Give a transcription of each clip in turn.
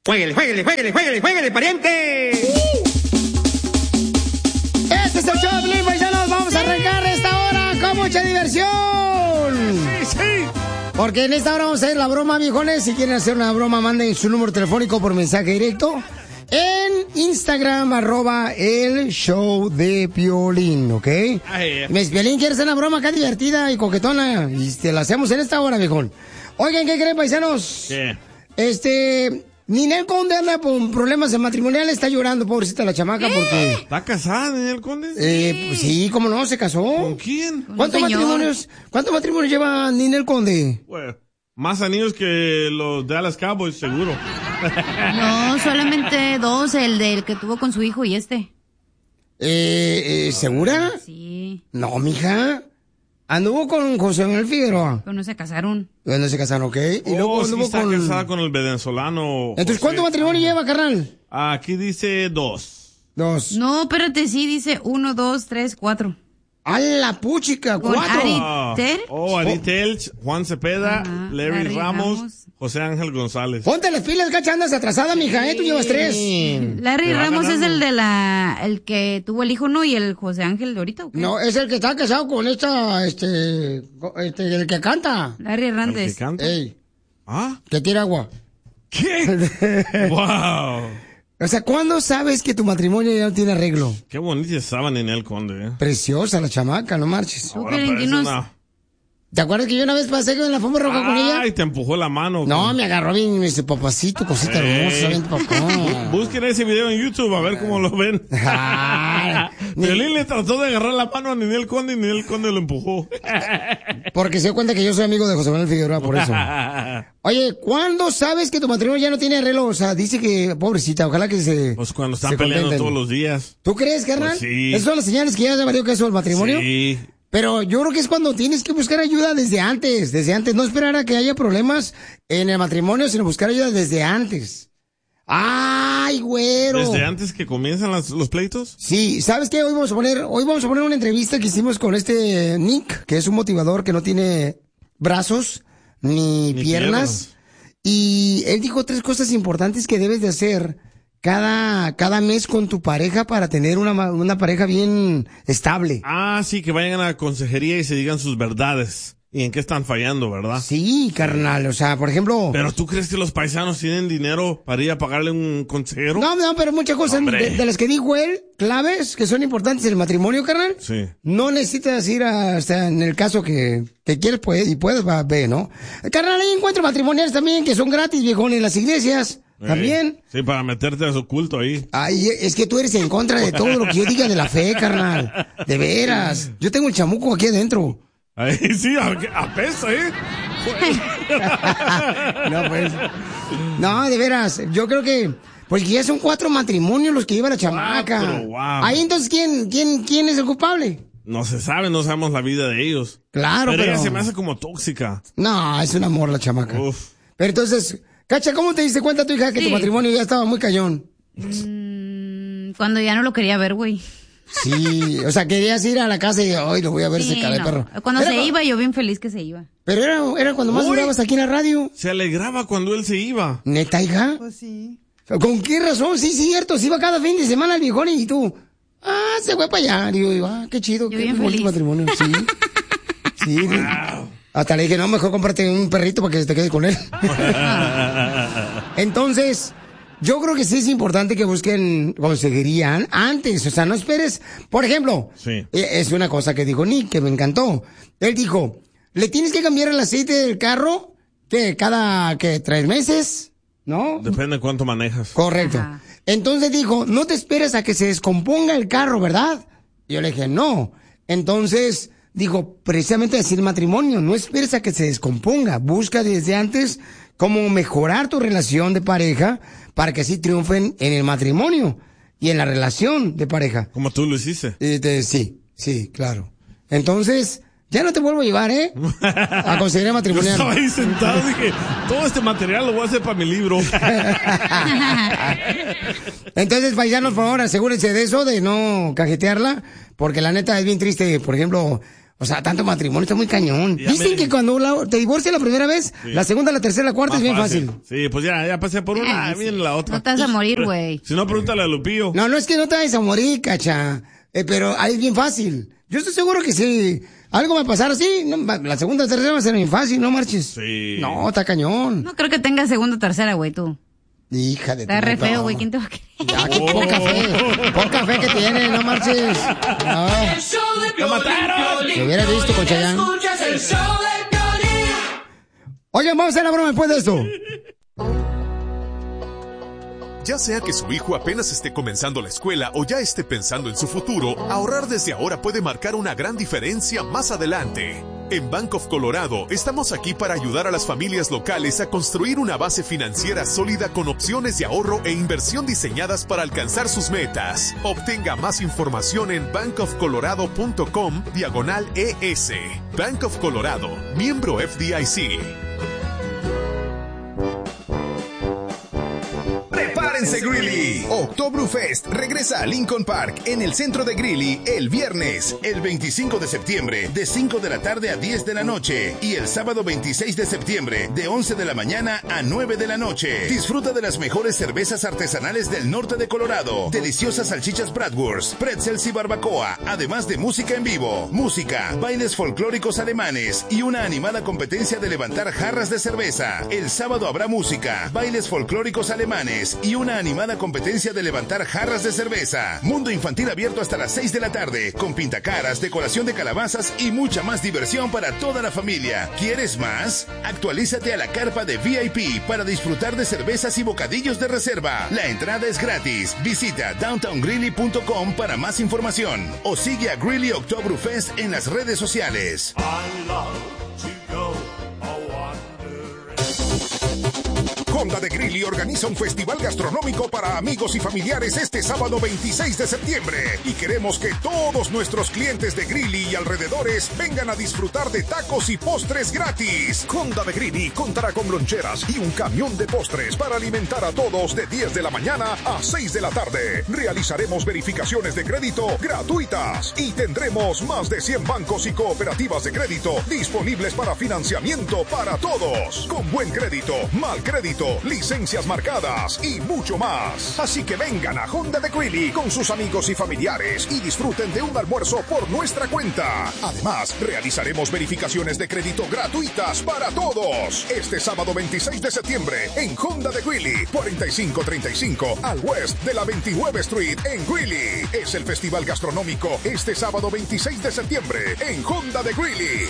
¡Jueguele, jueguele, jueguele, jueguele, jueguele, pariente! Este es el show de Piolín, paisanos. Vamos a arrancar esta hora con mucha diversión. ¡Sí, sí! Porque en esta hora vamos a hacer la broma, viejones. Si quieren hacer una broma, manden su número telefónico por mensaje directo en Instagram, @el show de Piolín, ¿ok? Mes Piolín quiere hacer una broma acá divertida y coquetona. Y te la hacemos en esta hora, viejón. Oigan, ¿qué creen, paisanos? ¿Qué? Ninel Conde anda con problemas matrimoniales, está llorando, pobrecita la chamaca, porque... ¿Está casada, Ninel Conde? Pues sí, ¿cómo no? ¿Se casó? ¿Con quién? ¿Cuántos matrimonios lleva Ninel Conde? Bueno, más anillos que los Dallas Cowboys, seguro. No, solamente 2, el del que tuvo con su hijo y ¿Segura? Sí. No, mija. Anduvo con José Manuel Figueroa. Pero no se casaron. No se casaron, ¿ok? Y luego sí anduvo está casada con el venezolano. Entonces, ¿cuánto matrimonio lleva, carnal? Aquí dice 2. 2. No, espérate, sí, dice 1, 2, 3, 4. ¡A la puchica! Con 4. Ari Telch. Ari Telch, Juan Cepeda, Larry Ramos, José Ángel González. Ponte las pilas, cacha, andas atrasada, mija, Tú llevas 3. Larry Ramos es el de el que tuvo el hijo, ¿no? Y el José Ángel de ahorita, ¿o qué? No, es el que está casado con el que canta. Larry Hernández. ¿El que canta? Ey. ¿Ah? Que tira agua. ¿Qué? ¡Wow! O sea, ¿cuándo sabes que tu matrimonio ya no tiene arreglo? Qué bonita estaba Ninel Conde, Preciosa la chamaca, no marches. Ahora parece una... ¿Te acuerdas que yo una vez pasé en la alfombra roja con ella? Ay, te empujó la mano. No, me agarró bien y me dice, papacito, cosita hermosa, ven, papá. Busquen ese video en YouTube a ver cómo lo ven. Piolín le trató de agarrar la mano a Ninel Conde y Ninel Conde lo empujó. Porque se dio cuenta que yo soy amigo de José Manuel Figueroa, por eso. Oye, ¿cuándo sabes que tu matrimonio ya no tiene arreglo? O sea, dice que, pobrecita, ojalá que se... Pues cuando están peleando contenten todos los días. ¿Tú crees, carnal? Pues sí. ¿Esas son las señales que ya se valió que eso el matrimonio? Sí. Pero yo creo que es cuando tienes que buscar ayuda desde antes. No esperar a que haya problemas en el matrimonio, sino buscar ayuda desde antes. ¡Ay, güero! ¿Desde antes que comienzan los pleitos? Sí, ¿sabes qué? Hoy vamos a poner una entrevista que hicimos con Nick, que es un motivador que no tiene brazos ni piernas. Y él dijo 3 cosas importantes que debes de hacer cada mes con tu pareja para tener una pareja bien estable. Ah, sí, que vayan a la consejería y se digan sus verdades. ¿Y en qué están fallando, verdad? Sí, carnal, o sea, por ejemplo... ¿Pero tú crees que los paisanos tienen dinero para ir a pagarle un consejero? No, pero muchas cosas de las que dijo él, claves, que son importantes en el matrimonio, carnal. Sí. No necesitas ir hasta en el caso que quieres puedes, va a ver, ¿no? Carnal, hay encuentros matrimoniales también que son gratis, viejón, en las iglesias. También. Sí, para meterte a su culto ahí. Ay, es que tú eres en contra de todo lo que yo diga de la fe, carnal. De veras. Yo tengo el chamuco aquí adentro. Ay, sí, apesta, No, pues. No, de veras. Yo creo que. Porque ya son 4 matrimonios los que lleva la chamaca. Wow. Ahí entonces, ¿quién es el culpable? No se sabe, no sabemos la vida de ellos. Claro, pero... ella se me hace como tóxica. No, es un amor la chamaca. Uf. Pero entonces, Cacha, ¿cómo te diste cuenta tu hija que tu matrimonio ya estaba muy cayón? Cuando ya no lo quería ver, güey. Sí, o sea, querías ir a la casa y hoy lo voy a ver ese cara de perro. Cuando se iba, yo bien feliz que se iba. Pero era cuando más durabas aquí en la radio. Se alegraba cuando él se iba. ¿Neta, hija? Pues sí. ¿Con qué razón? Sí, cierto, se iba cada fin de semana el viejón y tú... se fue para allá. Digo, qué chido, yo qué bonito matrimonio. Sí. Sí. Wow. Hasta le dije, no, mejor cómprate un perrito para que te quedes con él. Entonces... Yo creo que sí es importante que busquen consejería antes, o sea, no esperes. Por ejemplo, sí. Es una cosa que dijo Nick, que me encantó. Él dijo, ¿le tienes que cambiar el aceite del carro? Cada 3 meses, ¿no? Depende de cuánto manejas. Correcto. Ajá. Entonces dijo, no te esperes a que se descomponga el carro, ¿verdad? Y yo le dije, no. Entonces dijo, precisamente así el matrimonio, no esperes a que se descomponga. Busca desde antes cómo mejorar tu relación de pareja para que así triunfen en el matrimonio y en la relación de pareja. Como tú lo hiciste. Sí, claro. Entonces, ya no te vuelvo a llevar, a conseguir matrimonial. Yo estaba ahí sentado y dije, todo este material lo voy a hacer para mi libro. Entonces, paisanos, por favor, asegúrense de eso, de no cajetearla, porque la neta es bien triste, por ejemplo... O sea, tanto matrimonio está muy cañón. Ya Dicen que cuando te divorcias la primera vez, Sí. la segunda, la tercera, la cuarta es bien fácil. Sí, pues ya pasé por una, viene la otra. No te vas a morir, güey. Si no, pregúntale a Lupillo. No es que no te vayas a morir, cacha. Pero ahí es bien fácil. Yo estoy seguro que si algo va a pasar así, no, la segunda, la tercera va a ser bien fácil, ¿no marches? Sí. No, está cañón. No creo que tengas segunda o tercera, güey, tú. Hija de Está re tu- feo, güey. ¿Quién te va a creer? Ya, qué poca fe que tiene, no marches. No. ¡Lo mataron! Te hubiera visto con Chayanne. Oigan, vamos a hacer la broma después de esto. Ya sea que su hijo apenas esté comenzando la escuela o ya esté pensando en su futuro, ahorrar desde ahora puede marcar una gran diferencia más adelante. En Bank of Colorado estamos aquí para ayudar a las familias locales a construir una base financiera sólida con opciones de ahorro e inversión diseñadas para alcanzar sus metas. Obtenga más información en bankofcolorado.com/ES. Bank of Colorado, miembro FDIC. ¡Prepárense, Greeley! Oktoberfest regresa a Lincoln Park en el centro de Greeley el viernes, el 25 de septiembre, de 5 de la tarde a 10 de la noche, y el sábado 26 de septiembre, de 11 de la mañana a 9 de la noche. Disfruta de las mejores cervezas artesanales del norte de Colorado, deliciosas salchichas Bratwurst, pretzels y barbacoa, además de música en vivo, música, bailes folclóricos alemanes y una animada competencia de levantar jarras de cerveza. El sábado habrá música, bailes folclóricos alemanes y una animada competencia de levantar jarras de cerveza. Mundo infantil abierto hasta las 6 de la tarde, con pintacaras, decoración de calabazas y mucha más diversión para toda la familia. ¿Quieres más? Actualízate a la carpa de VIP para disfrutar de cervezas y bocadillos de reserva. La entrada es gratis. Visita downtowngreeley.com para más información o sigue a Greeley Oktoberfest en las redes sociales. Honda de Greeley organiza un festival gastronómico para amigos y familiares este sábado 26 de septiembre. Y queremos que todos nuestros clientes de Greeley y alrededores vengan a disfrutar de tacos y postres gratis. Honda de Greeley contará con loncheras y un camión de postres para alimentar a todos de 10 de la mañana a 6 de la tarde. Realizaremos verificaciones de crédito gratuitas y tendremos más de 100 bancos y cooperativas de crédito disponibles para financiamiento para todos. Con buen crédito, mal crédito, licencias marcadas y mucho más. Así que vengan a Honda de Greeley con sus amigos y familiares y disfruten de un almuerzo por nuestra cuenta. Además, realizaremos verificaciones de crédito gratuitas para todos. Este sábado 26 de septiembre en Honda de Greeley, 4535 al west de la 29 Street en Greeley. Es el festival gastronómico este sábado 26 de septiembre en Honda de Greeley.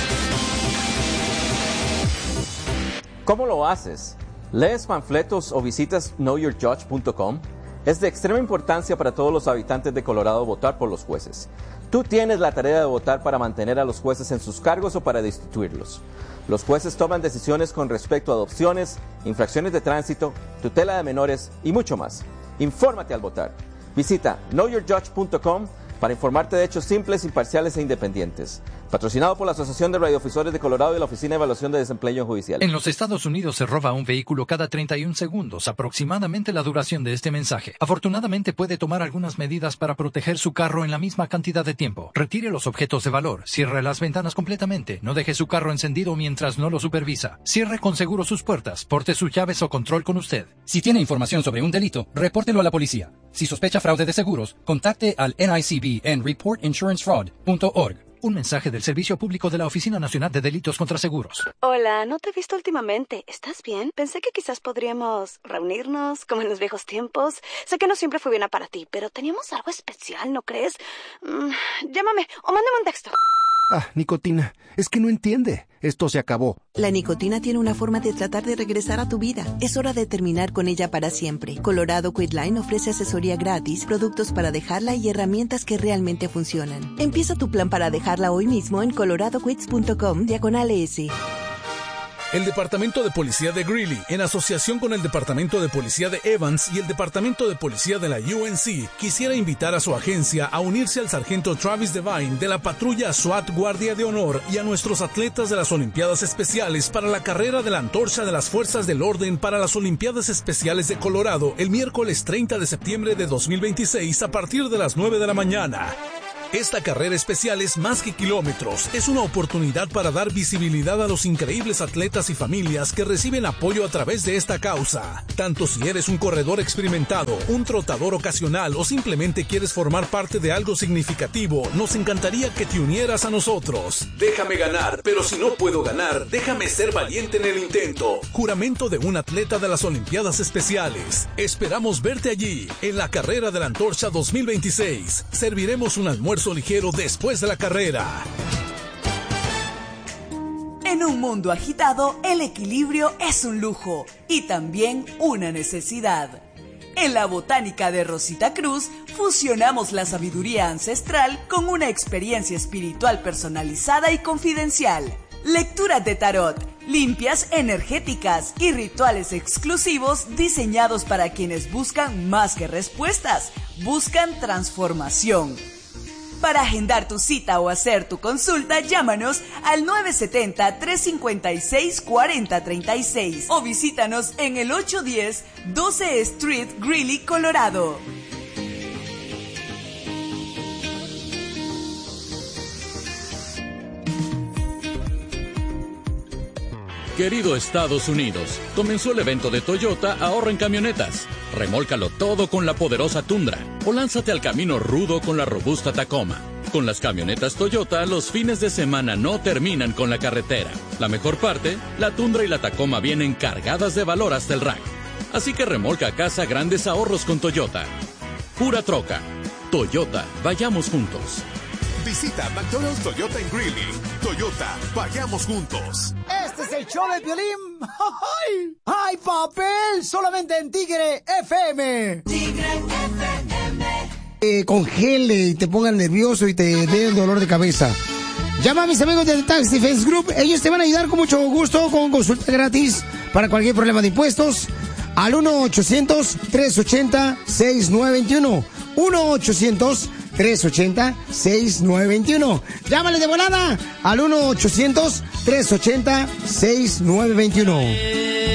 ¿Cómo lo haces? ¿Lees panfletos o visitas knowyourjudge.com? Es de extrema importancia para todos los habitantes de Colorado votar por los jueces. Tú tienes la tarea de votar para mantener a los jueces en sus cargos o para destituirlos. Los jueces toman decisiones con respecto a adopciones, infracciones de tránsito, tutela de menores y mucho más. Infórmate al votar. Visita knowyourjudge.com para informarte de hechos simples, imparciales e independientes. Patrocinado por la Asociación de Radiodifusores de Colorado y la Oficina de Evaluación de Desempeño Judicial. En los Estados Unidos se roba un vehículo cada 31 segundos, aproximadamente la duración de este mensaje. Afortunadamente puede tomar algunas medidas para proteger su carro en la misma cantidad de tiempo. Retire los objetos de valor, cierre las ventanas completamente, no deje su carro encendido mientras no lo supervisa. Cierre con seguro sus puertas, porte sus llaves o control con usted. Si tiene información sobre un delito, repórtelo a la policía. Si sospecha fraude de seguros, contacte al NICB en reportinsurancefraud.org. Un mensaje del Servicio Público de la Oficina Nacional de Delitos contra Seguros. Hola, no te he visto últimamente. ¿Estás bien? Pensé que quizás podríamos reunirnos como en los viejos tiempos. Sé que no siempre fue buena para ti, pero teníamos algo especial, ¿no crees? Llámame o mándame un texto. Ah, nicotina. Es que no entiende. Esto se acabó. La nicotina tiene una forma de tratar de regresar a tu vida. Es hora de terminar con ella para siempre. Colorado Quitline ofrece asesoría gratis, productos para dejarla y herramientas que realmente funcionan. Empieza tu plan para dejarla hoy mismo en coloradoquits.com/ES. El Departamento de Policía de Greeley, en asociación con el Departamento de Policía de Evans y el Departamento de Policía de la UNC, quisiera invitar a su agencia a unirse al sargento Travis Devine de la patrulla SWAT Guardia de Honor y a nuestros atletas de las Olimpiadas Especiales para la carrera de la antorcha de las Fuerzas del Orden para las Olimpiadas Especiales de Colorado el miércoles 30 de septiembre de 2026 a partir de las 9 de la mañana. Esta carrera especial es más que kilómetros, es una oportunidad para dar visibilidad a los increíbles atletas y familias que reciben apoyo a través de esta causa. Tanto si eres un corredor experimentado, un trotador ocasional o simplemente quieres formar parte de algo significativo, nos encantaría que te unieras a nosotros. Déjame ganar, pero si no puedo ganar, déjame ser valiente en el intento. Juramento de un atleta de las Olimpiadas Especiales. Esperamos verte allí, en la Carrera de la Antorcha 2026. Serviremos un almuerzo ligero después de la carrera. En un mundo agitado, el equilibrio es un lujo y también una necesidad. En la Botánica de Rosita Cruz, fusionamos la sabiduría ancestral con una experiencia espiritual personalizada y confidencial. Lecturas de tarot, limpias energéticas y rituales exclusivos diseñados para quienes buscan más que respuestas, buscan transformación. Para agendar tu cita o hacer tu consulta, llámanos al 970-356-4036 o visítanos en el 810 12 Street, Greeley, Colorado. Querido Estados Unidos, comenzó el evento de Toyota Ahorra en Camionetas. Remólcalo todo con la poderosa Tundra o lánzate al camino rudo con la robusta Tacoma. Con las camionetas Toyota, los fines de semana no terminan con la carretera. La mejor parte, la Tundra y la Tacoma vienen cargadas de valor hasta el rack. Así que remolca a casa grandes ahorros con Toyota. Pura troca. Toyota, vayamos juntos. Visita McDonald's Toyota en Greeley. Toyota, vayamos juntos. Este es el show de Piolín. ¡Ay! ¡Ay, papel! Solamente en Tigre FM. Tigre FM. Congele y te pongan nervioso y te dé el dolor de cabeza. Llama a mis amigos del Tax Defense Group. Ellos te van a ayudar con mucho gusto con consulta gratis para cualquier problema de impuestos. Al 1-800-380-6921. 1-800-380-6921. Llámale de volada al 1-800-380-6921.